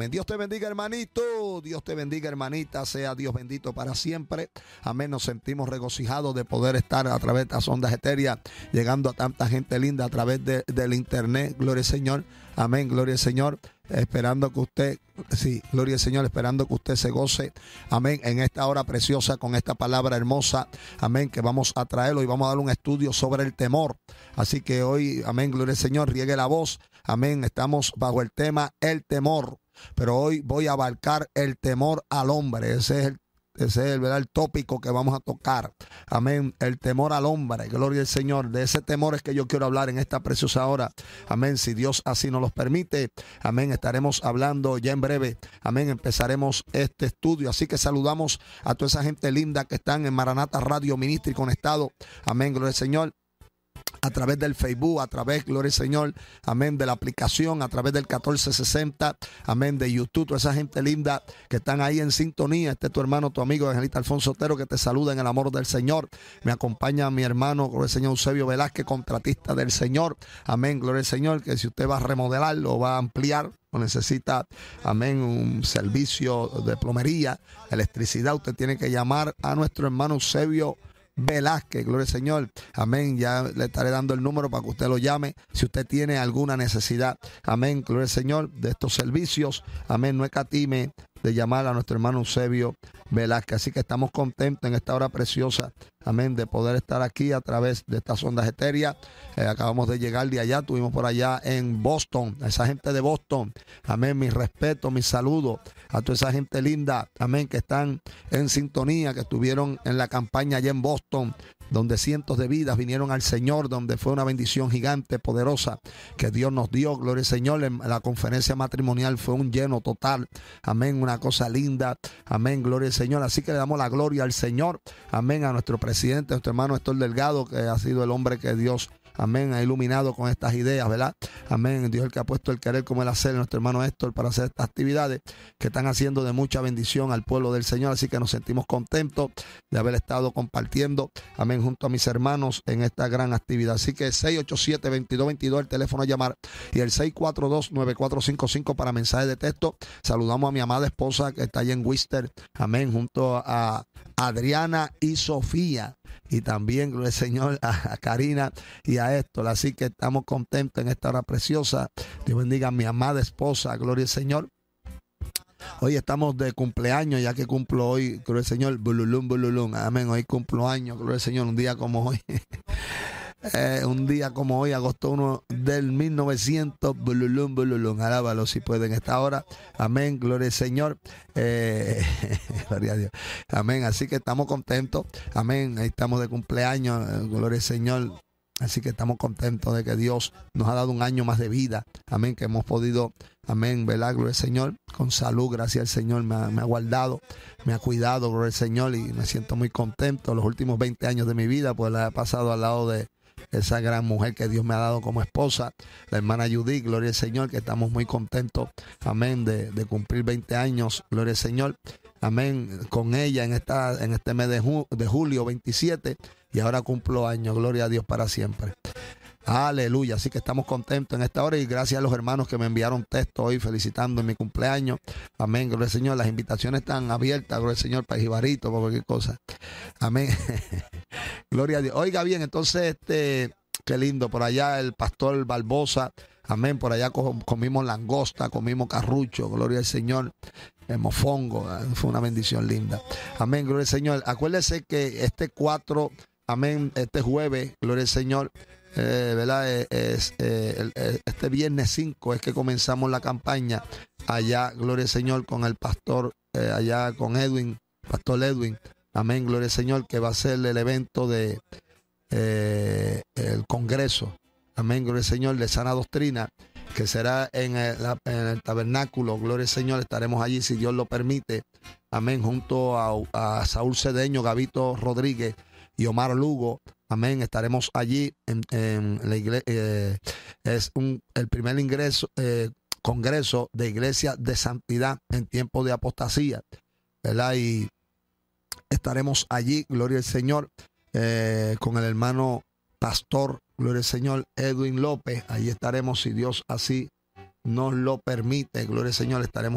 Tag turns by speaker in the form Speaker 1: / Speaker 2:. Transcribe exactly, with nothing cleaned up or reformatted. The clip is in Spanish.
Speaker 1: Dios te bendiga, hermanito. Dios te bendiga, hermanita. Sea Dios bendito para siempre. Amén. Nos sentimos regocijados de poder estar a través de las ondas etéreas, llegando a tanta gente linda a través de, del internet. Gloria al Señor. Amén. Gloria al Señor. Esperando que usted, sí, gloria al Señor, esperando que usted se goce. Amén. En esta hora preciosa, con esta palabra hermosa. Amén. Que vamos a traerlo y vamos a dar un estudio sobre el temor. Así que hoy, amén, gloria al Señor, riegue la voz. Amén. Estamos bajo el tema el temor. Pero hoy voy a abarcar el temor al hombre. Ese es el, ese es el, ¿verdad?, el tópico que vamos a tocar. Amén. El temor al hombre. Gloria al Señor. De ese temor es que yo quiero hablar en esta preciosa hora. Amén. Si Dios así nos los permite. Amén. Estaremos hablando ya en breve. Amén. Empezaremos este estudio. Así que saludamos a toda esa gente linda que están en Maranata Radio Ministry conectado. Amén. Gloria al Señor. A través del Facebook, a través, gloria al Señor, amén, de la aplicación, a través del catorce sesenta, amén, de YouTube, toda esa gente linda que están ahí en sintonía. Este es tu hermano, tu amigo, Evangelista Alfonso Otero, que te saluda en el amor del Señor. Me acompaña mi hermano, gloria al Señor, Eusebio Velázquez, contratista del Señor. Amén, gloria al Señor, que si usted va a remodelarlo, va a ampliar, o necesita, amén, un servicio de plomería, electricidad, usted tiene que llamar a nuestro hermano Eusebio Velázquez, gloria al Señor, amén. Ya le estaré dando el número para que usted lo llame si usted tiene alguna necesidad, amén, gloria al Señor, de estos servicios, amén. No escatime de llamar a nuestro hermano Eusebio Velázquez. Así que estamos contentos en esta hora preciosa, amén, de poder estar aquí a través de estas ondas etéreas. Eh, acabamos de llegar de allá, estuvimos por allá en Boston, a esa gente de Boston, amén, mi respeto, mi saludo a toda esa gente linda, amén, que están en sintonía, que estuvieron en la campaña allá en Boston, donde cientos de vidas vinieron al Señor, donde fue una bendición gigante, poderosa, que Dios nos dio, gloria al Señor. En la conferencia matrimonial fue un lleno total, amén, una cosa linda, amén, gloria al Señor. Así que le damos la gloria al Señor, amén, a nuestro presidente, a nuestro hermano Héctor Delgado, que ha sido el hombre que Dios, amén, ha iluminado con estas ideas, ¿verdad? Amén. Dios el que ha puesto el querer como el hacer, nuestro hermano Héctor, para hacer estas actividades que están haciendo de mucha bendición al pueblo del Señor. Así que nos sentimos contentos de haber estado compartiendo, amén, junto a mis hermanos en esta gran actividad. Así que seis ocho siete, veintidós veintidós, el teléfono a llamar, y el seis cuatro dos, nueve cuatro cinco cinco para mensajes de texto. Saludamos a mi amada esposa que está allá en Worcester, amén, junto a Adriana y Sofía. Y también, gloria al Señor, a, a Karina y a Héctor. Así que estamos contentos en esta hora preciosa. Dios bendiga a mi amada esposa, gloria al Señor. Hoy estamos de cumpleaños, ya que cumplo hoy, gloria al Señor, bululum, bululum. Amén, hoy cumplo años, gloria al Señor, un día como hoy. Eh, un día como hoy, agosto uno del mil novecientos, bululum, bululum, alábalo si puede en esta hora, amén, gloria al Señor, eh, gloria a Dios, amén. Así que estamos contentos, amén, ahí estamos de cumpleaños, eh, gloria al Señor. Así que estamos contentos de que Dios nos ha dado un año más de vida, amén, que hemos podido, amén, ¿verdad? Gloria al Señor, con salud, gracias al Señor, me ha, me ha guardado, me ha cuidado, gloria al Señor, y me siento muy contento. Los últimos veinte años de mi vida, pues la he pasado al lado de esa gran mujer que Dios me ha dado como esposa, la hermana Judith, gloria al Señor, que estamos muy contentos, amén, de, de cumplir veinte años, gloria al Señor, amén, con ella en esta en este mes de, ju de julio veintisiete, y ahora cumplo años, gloria a Dios para siempre. Aleluya, así que estamos contentos en esta hora, y gracias a los hermanos que me enviaron texto hoy felicitando en mi cumpleaños, amén, gloria al Señor. Las invitaciones están abiertas, gloria al Señor, para Jibarito, para cualquier cosa, amén. Gloria a Dios. Oiga bien, entonces, este, qué lindo, por allá el pastor Barbosa, amén, por allá comimos langosta, comimos carrucho, gloria al Señor, el mofongo, fue una bendición linda, amén, gloria al Señor. Acuérdese que este cuatro, amén, este jueves, gloria al Señor, Eh, ¿verdad? Es, eh, el, el, este viernes cinco es que comenzamos la campaña allá, gloria al Señor, con el pastor, eh, allá con Edwin, pastor Edwin, amén, gloria al Señor, que va a ser el evento de eh, el congreso, amén, gloria al Señor, de sana doctrina, que será en el, en el tabernáculo, gloria al Señor. Estaremos allí si Dios lo permite, amén, junto a, a Saúl Cedeño, Gabito Rodríguez y Omar Lugo. Amén, estaremos allí en, en la iglesia. Eh, es un, el primer ingreso, eh, congreso de iglesia de santidad en tiempo de apostasía, ¿verdad? Y estaremos allí, gloria al Señor, eh, con el hermano pastor, gloria al Señor, Edwin López. Allí estaremos, si Dios así nos lo permite, gloria al Señor, estaremos